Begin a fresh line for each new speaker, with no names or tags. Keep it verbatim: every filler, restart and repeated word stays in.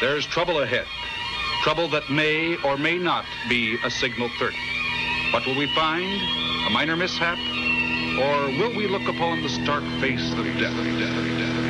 There's trouble ahead. Trouble that may or may not be a signal thirty. What will we find? A minor mishap? Or will we look upon the stark face of death? death, death?